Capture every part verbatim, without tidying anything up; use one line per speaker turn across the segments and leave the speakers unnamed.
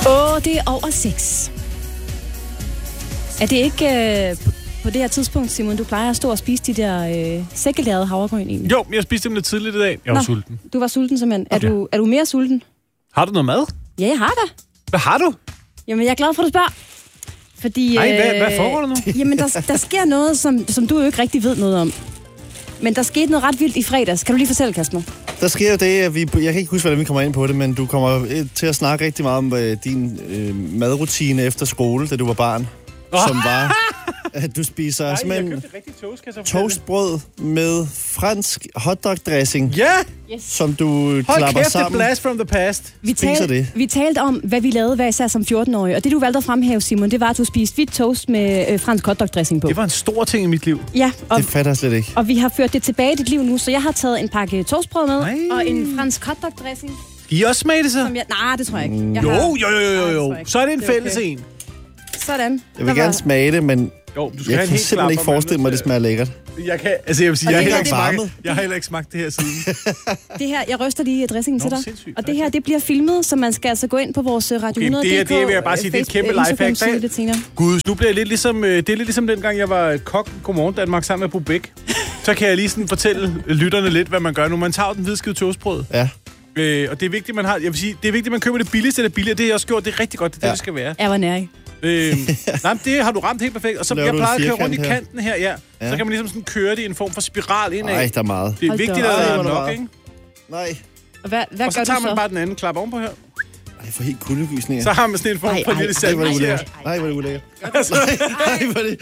otte over seks. Er det ikke øh, på det her tidspunkt, Simon, du plejer at stå og spise de der øh, sækkelærede havregryn egentlig?
Jo, jeg spiste dem lidt tidligt i dag. Jeg var Nå, sulten.
Du var sulten simpelthen. Er, okay. du, er du mere sulten?
Har du noget mad?
Ja, jeg har da.
Hvad har du?
Jamen, jeg er glad for, at du spørger. Fordi,
Ej, hvad, hvad foregår der nu?
Jamen, der, der sker noget, som, som du jo ikke rigtig ved noget om. Men der skete noget ret vildt i fredags. Kan du lige fortælle, Kasper?
Der sker jo det, at vi... Jeg kan ikke huske, hvordan vi kommer ind på det, men du kommer til at snakke rigtig meget om øh, din øh, madrutine efter skole, da du var barn. Oh. Som var, at du spiser Ej, simpelthen toast, toastbrød med fransk hotdog-dressing.
Ja! Yeah.
Yes.
Som du
Hold
klapper
kæft,
sammen.
Blast from the past.
Vi, tal, vi talte om, hvad vi lavede hver især som fjorten-årige. Og det, du valgte at fremhæve, Simon, det var, at du spiste hvidt toast med øh, fransk hotdog-dressing på.
Det var en stor ting i mit liv.
Ja. Og,
det fatter jeg slet ikke.
Og vi har ført det tilbage i dit liv nu, så jeg har taget en pakke toastbrød med, Ej. og en fransk hotdog-dressing.
Skal I også smage det så?
Jeg, nej, det tror jeg ikke. Jeg
jo,
har,
jo, jo, jo, jo. Så er det en det fælles okay. en.
Sådan.
Jeg vil gerne smage det, men
jo, du skal
jeg kan simpelthen ikke forestille mig, at det smager lækkert.
Jeg kan, altså jeg vil sige, jeg har, heller ikke
smagt,
smagt, jeg har heller ikke smagt det her siden.
Det her, jeg ryster lige dressingen
Nå,
til dig.
Sindssygt.
Og det her, det bliver filmet, så man skal altså gå ind på vores Radio
okay,
hundrede
punktum d k. Det, det vil jeg bare sige, det er et kæmpe lifehack. Gud, nu bliver jeg lidt ligesom, det er lidt ligesom dengang, jeg var kok Godmorgen Danmark sammen med Bo Bæk. Så kan jeg lige sådan fortælle lytterne lidt, hvad man gør nu. Man tager den hvidskede toastbrød.
Ja.
Øh, og det er vigtigt, man har, jeg vil sige, det er vigtigt, at man køber det billigste eller billigere. Det har jeg også gjort, det er rigtig godt, det er ja. det, det skal være.
Jeg var nær.
Øh, nej, det har du ramt helt perfekt. Og så jeg plejer at køre rundt i kanten her, ja. ja. Så kan man ligesom sådan køre det i en form for spiral indad.
Nej, der er meget.
Det er Hold vigtigt, at der er nok, ikke?
Nej.
Og hvad, hvad
og så
gør
tager
du
man
så?
bare den anden klap ovenpå her.
Ej, jeg får helt kuldegysninger.
Så har man sådan en form for lille sand.
Nej, hvor er det ulækkert. Nej, hvor er det ulækkert. Nej, hvor er det...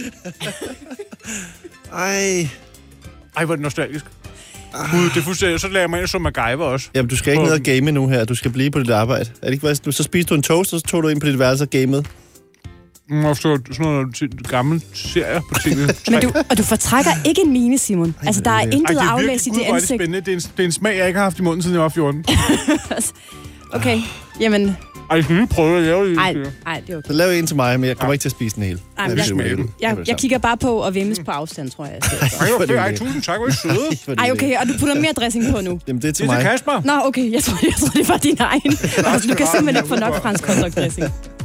Ej.
Ej, hvor er det nostalgisk. Gud, det er fuldstændig. Så lader jeg mig ind som MacGyver også.
Jamen, du skal ikke ned og game nu her. Du skal blive på dit arbejde. Er det ikke, hvad? Så spiste du en toast, og så tog du ind på dit værelse og gamede.
Mm, og så sådan noget gammel serie på T V.
Men du, og du fortrækker ikke en mine, Simon. Ej, altså, der er intet at aflæse i det ansigt.
Det er spændende. Det er, en, det er en smag, jeg ikke har haft i munden, siden jeg var fjorten.
Okay, jamen...
Ej, jeg skal lige prøve at lave det.
Nej, nej, det er okay.
Så lav en til mig, men jeg kommer ja. ikke til at spise den hele.
Ej, jeg, jeg, jeg, jeg kigger bare på og vemmes på afstand, tror jeg.
Ej, okay, ej, tusind tak, hvor er I søde.
Ej, okay, og du putter mere dressing på nu.
Jamen, det er til
det er
mig.
Til Kasper.
Nå, okay, jeg tror, jeg tror det var din egen. Altså, du kan simpelthen ikke få nok fransk hotdog dressing.